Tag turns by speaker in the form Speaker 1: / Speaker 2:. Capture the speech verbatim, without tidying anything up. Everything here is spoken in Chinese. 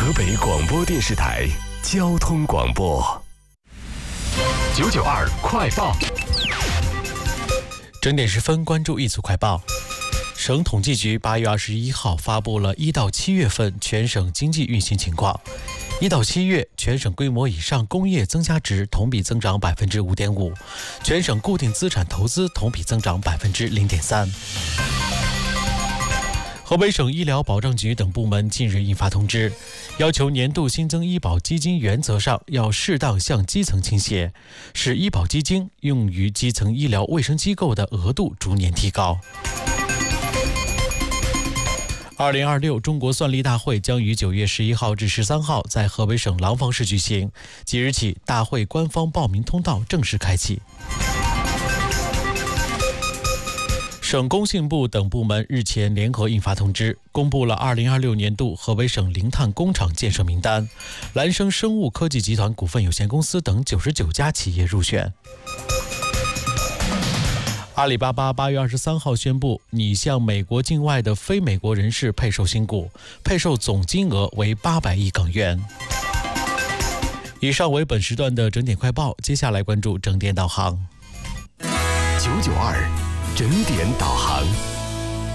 Speaker 1: 河北广播电视台交通广播。九九二快报，
Speaker 2: 整点十分，关注一组快报。省统计局八月二十一号发布了一到七月份全省经济运行情况。一到七月，全省规模以上工业增加值同比增长百分之五点五，全省固定资产投资同比增长百分之零点三。河北省医疗保障局等部门近日印发通知，要求年度新增医保基金原则上要适当向基层倾斜，使医保基金用于基层医疗卫生机构的额度逐年提高。二零二六中国算力大会将于九月十一号至十三号在河北省廊坊市举行，即日起，大会官方报名通道正式开启。省工信部等部门日前联合印发通知，公布了二零二六年度河北省零碳工厂建设名单，兰生生物科技集团股份有限公司等九十九家企业入选。阿里巴巴八月二十三号宣布，拟向美国境外的非美国人士配售新股，配售总金额为八百亿港元。以上为本时段的整点快报，接下来关注整点导航。
Speaker 1: 九九二整点导航。